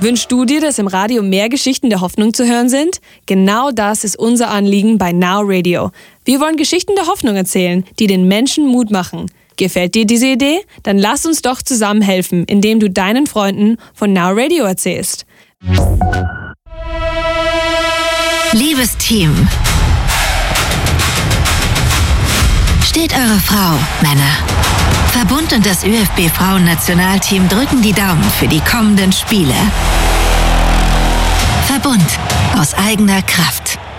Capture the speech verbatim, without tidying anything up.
Wünschst du dir, dass im Radio mehr Geschichten der Hoffnung zu hören sind? Genau das ist unser Anliegen bei Now Radio. Wir wollen Geschichten der Hoffnung erzählen, die den Menschen Mut machen. Gefällt dir diese Idee? Dann lass uns doch zusammen helfen, indem du deinen Freunden von Now Radio erzählst. Liebes Team, steht eure Frau, Männer. Verbund und das ÖFB-Frauen-Nationalteam drücken die Daumen für die kommenden Spiele. Verbund aus eigener Kraft.